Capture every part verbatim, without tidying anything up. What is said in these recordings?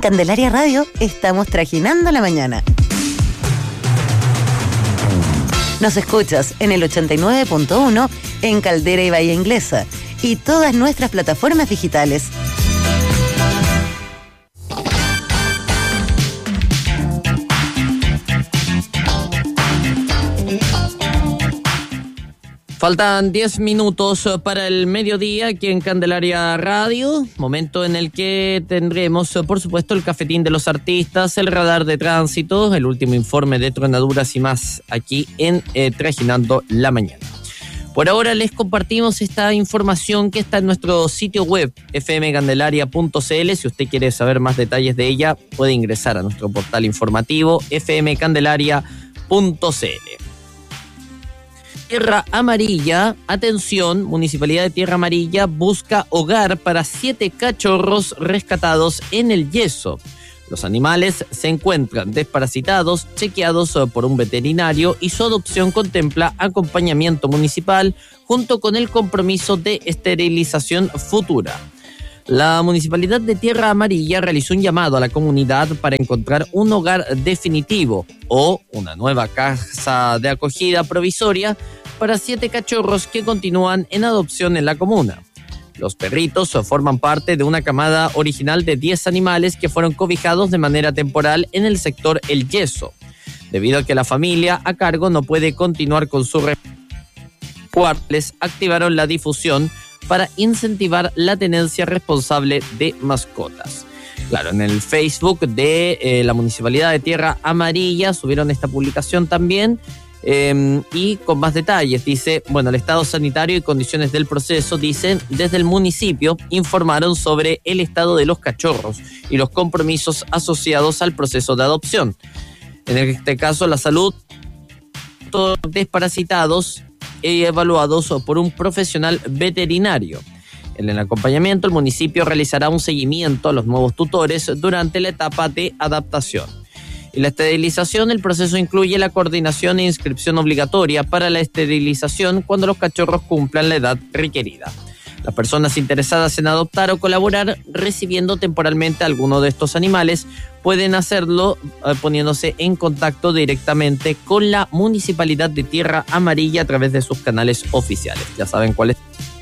Candelaria Radio estamos trajinando la mañana. Nos escuchas en el ochenta y nueve punto uno en Caldera y Bahía Inglesa y todas nuestras plataformas digitales. Faltan diez minutos para el mediodía aquí en Candelaria Radio, momento en el que tendremos, por supuesto, el cafetín de los artistas, el radar de tránsito, el último informe de tronaduras y más aquí en eh, Trajinando la Mañana. Por ahora les compartimos esta información que está en nuestro sitio web efe eme candelaria punto ce ele. Si usted quiere saber más detalles de ella, puede ingresar a nuestro portal informativo efe eme candelaria punto ce ele. Tierra Amarilla, atención, Municipalidad de Tierra Amarilla busca hogar para siete cachorros rescatados en el yeso. Los animales se encuentran desparasitados, chequeados por un veterinario y su adopción contempla acompañamiento municipal junto con el compromiso de esterilización futura. La Municipalidad de Tierra Amarilla realizó un llamado a la comunidad para encontrar un hogar definitivo o una nueva casa de acogida provisoria para siete cachorros que continúan en adopción en la comuna. Los perritos forman parte de una camada original de diez animales que fueron cobijados de manera temporal en el sector El Yeso, debido a que la familia a cargo no puede continuar con su les activaron la difusión para incentivar la tenencia responsable de mascotas. Claro, en el Facebook de eh, la Municipalidad de Tierra Amarilla subieron esta publicación también eh, y con más detalles. Dice, bueno, el estado sanitario y condiciones del proceso, dicen, desde el municipio informaron sobre el estado de los cachorros y los compromisos asociados al proceso de adopción. En este caso, la salud, todos desparasitados y evaluados por un profesional veterinario. En el acompañamiento, el municipio realizará un seguimiento a los nuevos tutores durante la etapa de adaptación. Y la esterilización, el proceso incluye la coordinación e inscripción obligatoria para la esterilización cuando los cachorros cumplan la edad requerida. Las personas interesadas en adoptar o colaborar recibiendo temporalmente alguno de estos animales pueden hacerlo eh, poniéndose en contacto directamente con la Municipalidad de Tierra Amarilla a través de sus canales oficiales. Ya saben cuáles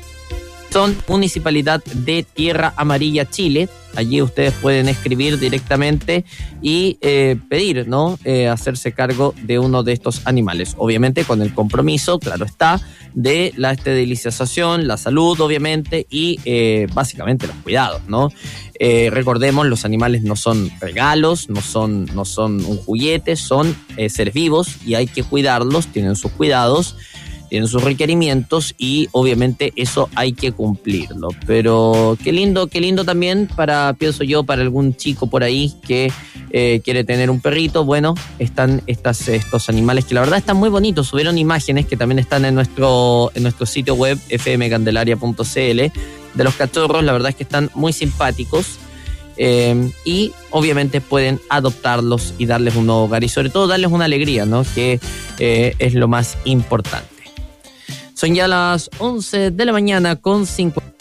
son. Municipalidad de Tierra Amarilla Chile. Allí ustedes pueden escribir directamente y eh, pedir, ¿no? Eh, hacerse cargo de uno de estos animales. Obviamente con el compromiso, claro está, de la esterilización, la salud, obviamente, y eh, básicamente los cuidados, ¿no? Eh, recordemos, los animales no son regalos, no son, no son un juguete, son eh, seres vivos y hay que cuidarlos, tienen sus cuidados, tienen sus requerimientos y obviamente eso hay que cumplirlo. Pero qué lindo, qué lindo también para, pienso yo, para algún chico por ahí que eh, quiere tener un perrito. Bueno, están estas, estos animales que la verdad están muy bonitos. Subieron imágenes que también están en nuestro, en nuestro sitio web efe eme candelaria punto ce ele de los cachorros. La verdad es que están muy simpáticos. Eh, y obviamente pueden adoptarlos y darles un nuevo hogar y sobre todo darles una alegría, ¿no? Que eh, es lo más importante. Son ya las once de la mañana con cincuenta.